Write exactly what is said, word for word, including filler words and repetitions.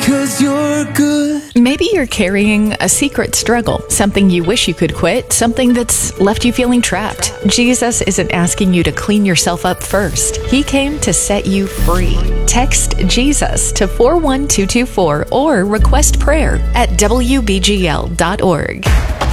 'cause you're good. Maybe you're carrying a secret struggle, something you wish you could quit, something that's left you feeling trapped. Jesus isn't asking you to clean yourself up first. He came to set you free. Text Jesus to four one two two four or request prayer at W B G L dot org.